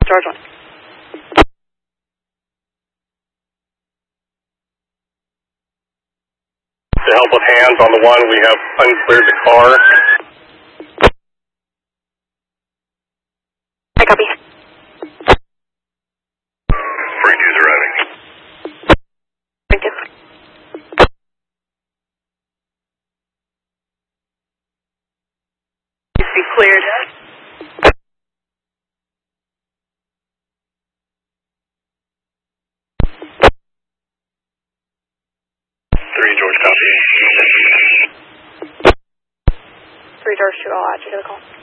George 1. To help with hands on the 1, we have uncleared the car. I copy. 32's arriving. Thank you. Be cleared. 3 George, copy. 3 George 2, I'll add you to the call.